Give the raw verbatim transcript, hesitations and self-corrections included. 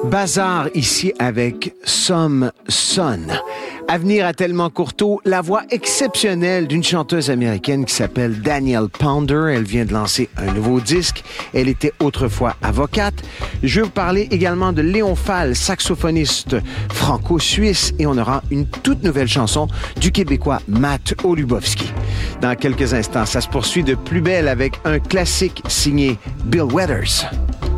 Bazar ici avec Some Son. Avenir à Tellement Courteau, la voix exceptionnelle d'une chanteuse américaine qui s'appelle Danielle Pounder. Elle vient de lancer un nouveau disque. Elle était autrefois avocate. Je vais vous parler également de Léon Fall, saxophoniste franco-suisse, et on aura une toute nouvelle chanson du Québécois Matt Olubowski. Dans quelques instants, ça se poursuit de plus belle avec un classique signé Bill Withers.